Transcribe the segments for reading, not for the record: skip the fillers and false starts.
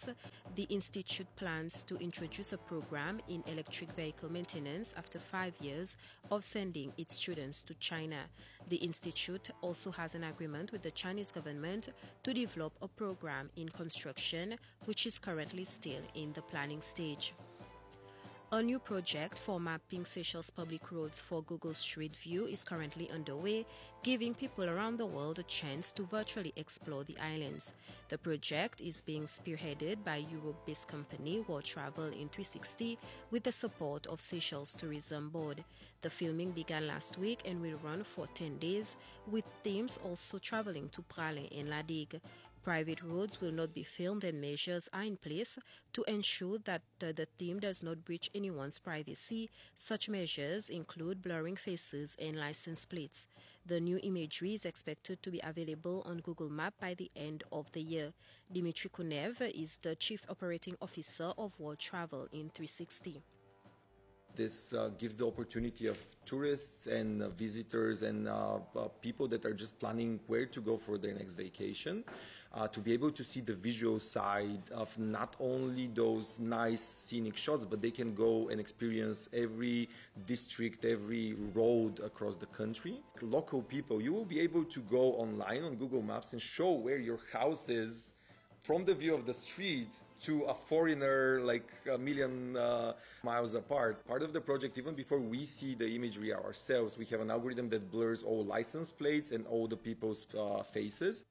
August, the Institute plans to introduce a program in electric vehicle maintenance after 5 years of sending its students to China. The Institute also has an agreement with the Chinese government to develop a program in construction, which is currently still in the planning stage. A new project for mapping Seychelles public roads for Google Street View is currently underway, giving people around the world a chance to virtually explore the islands. The project is being spearheaded by Europe-based company World Travel in 360 with the support of Seychelles Tourism Board. The filming began last week and will run for 10 days, with teams also traveling to Praslin and La Digue. Private roads will not be filmed and measures are in place to ensure that the theme does not breach anyone's privacy. Such measures include blurring faces and license plates. The new imagery is expected to be available on Google Maps by the end of the year. Dimitri Kunev is the Chief Operating Officer of World Travel in 360. This gives the opportunity of tourists and visitors and people that are just planning where to go for their next vacation to be able to see the visual side of not only those nice scenic shots, but they can go and experience every district, every road across the country. Local people, you will be able to go online on Google Maps and show where your house is from the view of the street to a foreigner like a million miles apart. Part of the project, even before we see the imagery ourselves, we have an algorithm that blurs all license plates and all the people's faces.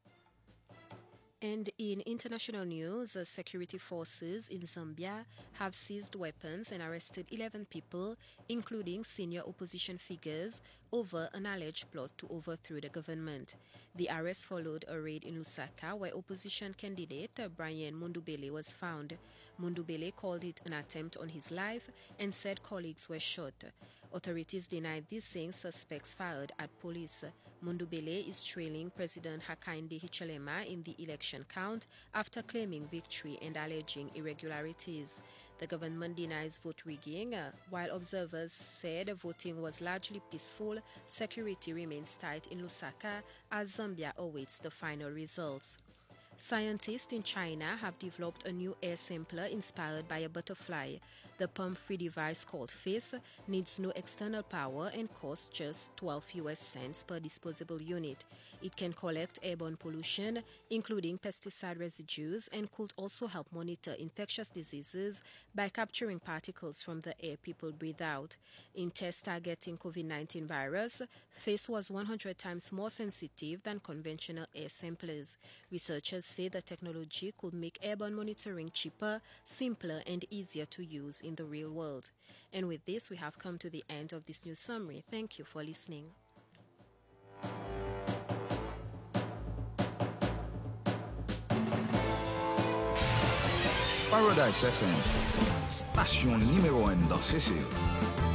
And in international news, security forces in Zambia have seized weapons and arrested 11 people, including senior opposition figures, over an alleged plot to overthrow the government. The arrest followed a raid in Lusaka, where opposition candidate Brian Mundubele was found. Mundubele called it an attempt on his life and said colleagues were shot. Authorities denied this, saying suspects fired at police. Mundubele is trailing President Hakainde Hichilema in the election count after claiming victory and alleging irregularities. The government denies vote rigging. While observers said voting was largely peaceful, security remains tight in Lusaka as Zambia awaits the final results. Scientists in China have developed a new air sampler inspired by a butterfly. The pump-free device called FACE needs no external power and costs just 12 US cents per disposable unit. It can collect airborne pollution, including pesticide residues, and could also help monitor infectious diseases by capturing particles from the air people breathe out. In tests targeting COVID-19 virus, FACE was 100 times more sensitive than conventional air samplers. Researchers say the technology could make airborne monitoring cheaper, simpler, and easier to use in the real world. And with this, we have come to the end of this news summary. Thank you for listening. Paradise FM, station numéro 1 dans CCE.